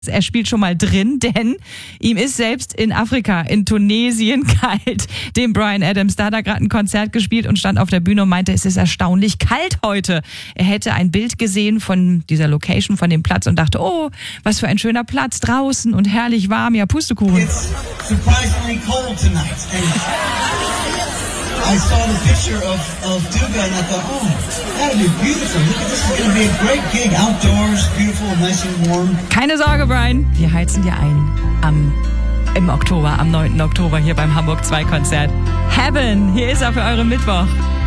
Er spielt schon mal drin, denn ihm ist selbst in Afrika, in Tunesien kalt. Dem Bryan Adams, da hat er gerade ein Konzert gespielt und stand auf der Bühne und meinte, es ist erstaunlich kalt heute. Er hätte ein Bild gesehen von dieser Location, von dem Platz und dachte, oh, was für ein schöner Platz draußen und herrlich warm, ja Pustekuchen. It's surprisingly cold tonight. I saw the picture of Duga and I thought, oh, that'll be beautiful. Look at this, is going to be a great gig outdoors, beautiful, nice and warm. Keine Sorge, Bryan, wir heizen dir ein im Oktober, am 9. Oktober hier beim Hamburg 2 Konzert. Heaven, hier ist er für euren Mittwoch.